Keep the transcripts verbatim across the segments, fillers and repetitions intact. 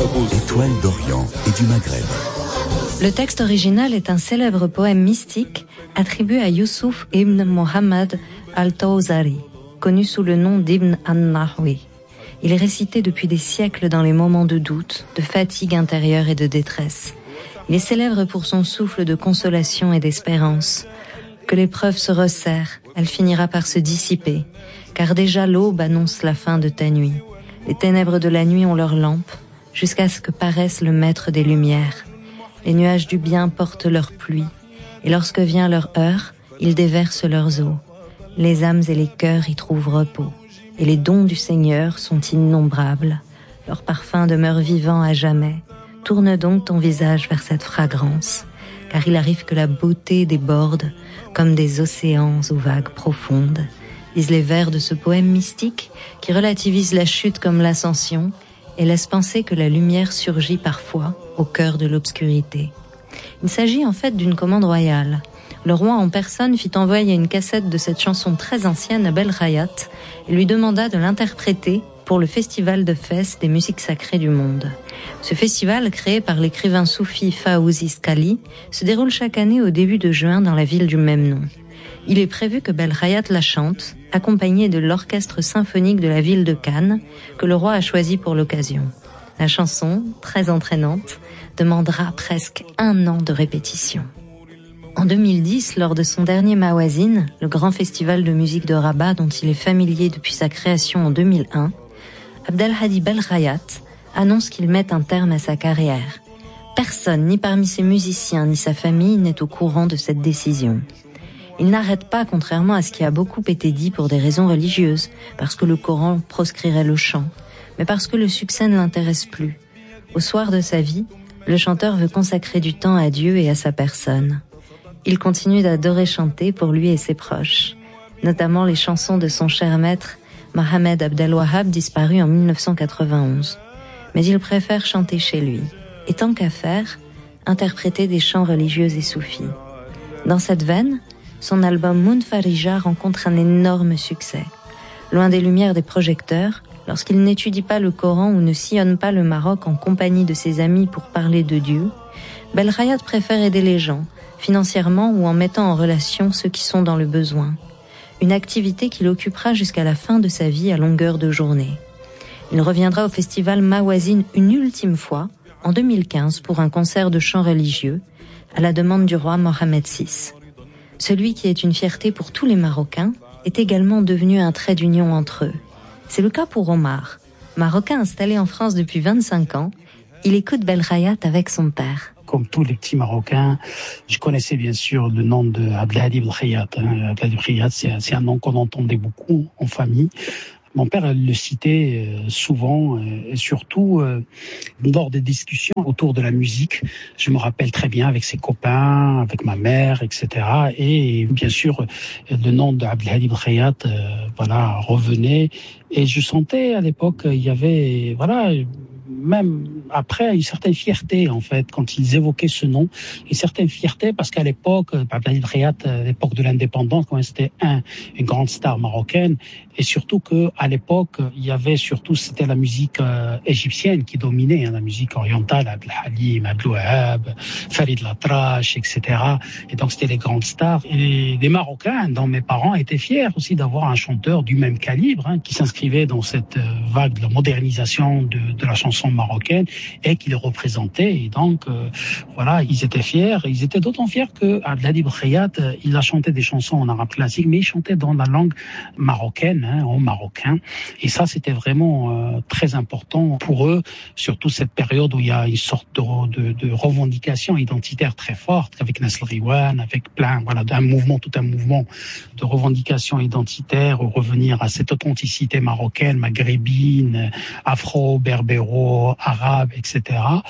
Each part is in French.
Étoile d'Orient et du Maghreb. Le texte original est un célèbre poème mystique attribué à Youssouf ibn Mohammed al-Tawzari, connu sous le nom d'Ibn an-Nahwi. Il est récité depuis des siècles dans les moments de doute, de fatigue intérieure et de détresse. Il est célèbre pour son souffle de consolation et d'espérance. Que l'épreuve se resserre, elle finira par se dissiper, car déjà l'aube annonce la fin de ta nuit. Les ténèbres de la nuit ont leurs lampes, jusqu'à ce que paraisse le maître des lumières. Les nuages du bien portent leur pluie, et lorsque vient leur heure, ils déversent leurs eaux. Les âmes et les cœurs y trouvent repos, et les dons du Seigneur sont innombrables. Leur parfum demeure vivant à jamais. Tourne donc ton visage vers cette fragrance, car il arrive que la beauté déborde, comme des océans aux vagues profondes, disent les vers de ce poème mystique qui relativise la chute comme l'ascension et laisse penser que la lumière surgit parfois au cœur de l'obscurité. Il s'agit en fait d'une commande royale. Le roi en personne fit envoyer une cassette de cette chanson très ancienne à Belrayat et lui demanda de l'interpréter pour le festival de Fès des musiques sacrées du monde. Ce festival, créé par l'écrivain soufi Fawzi Skali, se déroule chaque année au début de juin dans la ville du même nom. Il est prévu que Belrayat la chante, accompagné de l'orchestre symphonique de la ville de Cannes, que le roi a choisi pour l'occasion. La chanson, très entraînante, demandera presque un an de répétition. En deux mille dix, lors de son dernier Mawazine, le grand festival de musique de Rabat dont il est familier depuis sa création en deux mille un, Abdelhadi Belrayat annonce qu'il met un terme à sa carrière. Personne, ni parmi ses musiciens ni sa famille, n'est au courant de cette décision. Il n'arrête pas, contrairement à ce qui a beaucoup été dit pour des raisons religieuses, parce que le Coran proscrirait le chant, mais parce que le succès ne l'intéresse plus. Au soir de sa vie, le chanteur veut consacrer du temps à Dieu et à sa personne. Il continue d'adorer chanter pour lui et ses proches, notamment les chansons de son cher maître Mohamed Abdel Wahab, disparu en mille neuf cent quatre-vingt-onze. Mais il préfère chanter chez lui, et tant qu'à faire, interpréter des chants religieux et soufis. Dans cette veine, son album Munfarija rencontre un énorme succès. Loin des lumières des projecteurs, lorsqu'il n'étudie pas le Coran ou ne sillonne pas le Maroc en compagnie de ses amis pour parler de Dieu, Belrayat préfère aider les gens, financièrement ou en mettant en relation ceux qui sont dans le besoin. Une activité qui l'occupera jusqu'à la fin de sa vie à longueur de journée. Il reviendra au festival Mawazine une ultime fois, en deux mille quinze, pour un concert de chant religieux, à la demande du roi Mohamed six. Celui qui est une fierté pour tous les Marocains est également devenu un trait d'union entre eux. C'est le cas pour Omar. Marocain installé en France depuis vingt-cinq ans, il écoute Belrayat avec son père. Comme tous les petits Marocains, je connaissais bien sûr le nom de Abdelhadi Belrayat. Abdelhadi Belrayat, c'est, c'est un nom qu'on entendait beaucoup en famille. Mon père le citait souvent, et surtout lors des discussions autour de la musique. Je me rappelle très bien avec ses copains, avec ma mère, et cetera. Et bien sûr, le nom d'Abdelhadi Belrayat, voilà, revenait. Et je sentais à l'époque, il y avait, voilà, même après une certaine fierté en fait quand ils évoquaient ce nom, une certaine fierté parce qu'à l'époque, Abdelhadi Belrayat, à l'époque de l'indépendance, quand c'était un une grande star marocaine, et surtout que à l'époque il y avait surtout c'était la musique euh, égyptienne qui dominait, hein, la musique orientale, Abdel Halim, Abdel Wahab, Farid Latrache, et cetera. Et donc c'était les grandes stars. Et les Marocains, dont mes parents, étaient fiers aussi d'avoir un chanteur du même calibre, hein, qui s'inscrivait dans cette vague de la modernisation de, de la chanson marocaine et qui les représentait. Et donc euh, voilà, ils étaient fiers. Ils étaient d'autant fiers que Abdelhadi Belrayat, il a chanté des chansons en arabe classique, mais il chantait dans la langue marocaine, hein, en marocain. Et ça, c'était vraiment euh, très important pour eux, surtout cette période où il y a une sorte de, de, de revendication identitaire très forte, avec Nasl Riwan, avec plein, voilà, d'un mouvement, tout un mouvement de revendication identitaire, revenir à cette authenticité marocaine, maghrébine, afro, berbéro, arabe, et cetera.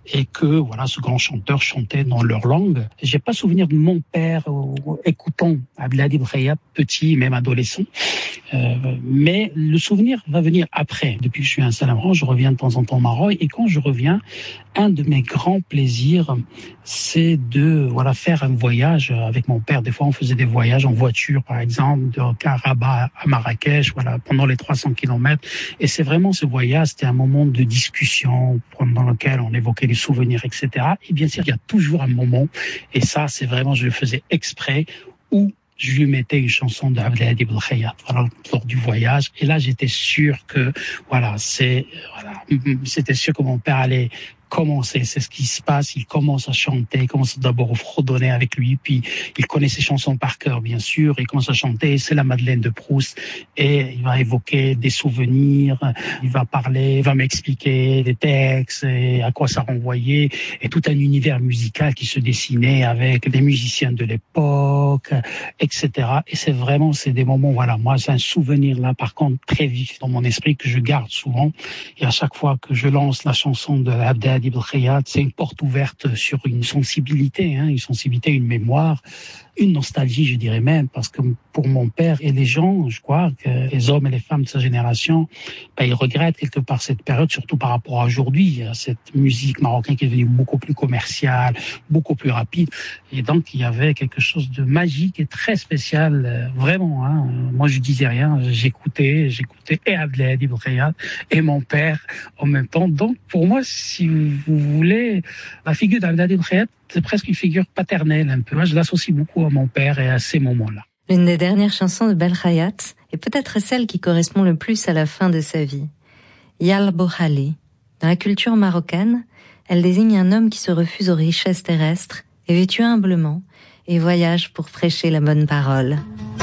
et que voilà, ce grand chanteur chantait dans leur langue. J'ai pas souvenir de mon père euh, écoutant Abdelhadi Boukhayat, petit, même adolescent, euh, mais le souvenir va venir après. Depuis que je suis installé en France, je reviens de temps en temps au Maroc, et quand je reviens, un de mes grands plaisirs, c'est de voilà faire un voyage avec mon père. Des fois, on faisait des voyages en voiture, par exemple, de Rabat à Marrakech, voilà, pendant les trois cents kilomètres. Et c'est vraiment ce voyage, c'était un moment de discussion pendant lequel on évoquait les souvenirs, et cetera. Et bien sûr, il y a toujours un moment, et ça, c'est vraiment, je le faisais exprès, où je lui mettais une chanson de Abdelhadi Boukhayat, voilà, lors du voyage. Et là, j'étais sûr que, voilà, c'est, voilà, c'était sûr que mon père allait commencer, c'est ce qui se passe, il commence à chanter, il commence d'abord à fredonner avec lui, puis il connaît ses chansons par cœur, bien sûr, il commence à chanter, c'est la Madeleine de Proust, et il va évoquer des souvenirs, il va parler, il va m'expliquer des textes, et à quoi ça renvoyait, et tout un univers musical qui se dessinait avec des musiciens de l'époque, et cetera. Et c'est vraiment, c'est des moments, voilà, moi, c'est un souvenir là, par contre, très vif dans mon esprit, que je garde souvent, et à chaque fois que je lance la chanson de Abdelhadi Boukhayat, c'est une porte ouverte sur une sensibilité, hein, une sensibilité, une mémoire, une nostalgie, je dirais même, parce que pour mon père et les gens, je crois que les hommes et les femmes de sa génération, ben, ils regrettent quelque part cette période, surtout par rapport à aujourd'hui, à cette musique marocaine qui est devenue beaucoup plus commerciale, beaucoup plus rapide. Et donc, il y avait quelque chose de magique et très spécial, vraiment. Hein. Moi, je disais rien, j'écoutais, j'écoutais et Abdelhadi Boukhayat et mon père en même temps. Donc, pour moi, si vous voulez, la figure d'Abdelhadi Boukhayat, c'est presque une figure paternelle un peu. Moi, je l'associe beaucoup à mon père et à ces moments-là. L'une des dernières chansons de Belkhayat est peut-être celle qui correspond le plus à la fin de sa vie. Yal Bohali. Dans la culture marocaine, elle désigne un homme qui se refuse aux richesses terrestres, est vêtu humblement et voyage pour prêcher la bonne parole.